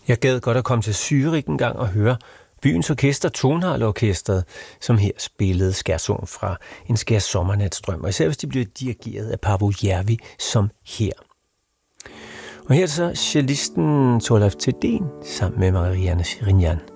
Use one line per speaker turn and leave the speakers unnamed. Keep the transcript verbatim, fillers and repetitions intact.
Jeg gad godt at komme til Zürich en gang og høre byens orkester, Tonhalle-orkestret, som her spillede skærson fra En skær sommernatsdrøm, og især hvis de blev dirigeret af Paavo Järvi, som her. Og her er så cellisten Torleif Thedéen sammen med Marianne Shirinyan.